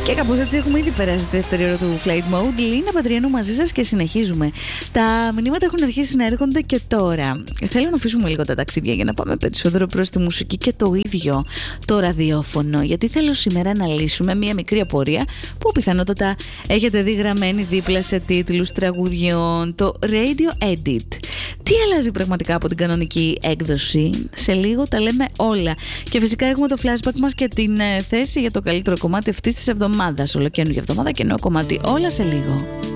Και κάπως έτσι έχουμε ήδη περάσει τη δεύτερη ώρα του Flight Mode. Λίνα Πατριανού μαζί σας και συνεχίζουμε. Τα μηνύματα έχουν αρχίσει να έρχονται και τώρα. Θέλω να αφήσουμε λίγο τα ταξίδια για να πάμε περισσότερο προς τη μουσική και το ίδιο το ραδιόφωνο. Γιατί θέλω σήμερα να λύσουμε μία μικρή απορία που πιθανότατα έχετε δει γραμμένη δίπλα σε τίτλους τραγουδιών. Το Radio Edit. Τι αλλάζει πραγματικά από την κανονική έκδοση? Σε λίγο τα λέμε όλα. Και φυσικά έχουμε το flashback μας και την θέση για το καλύτερο κομμάτι αυτής της εβδομάδας. Ολοκαίνουργια εβδομάδα και νέο κομμάτι. Όλα σε λίγο.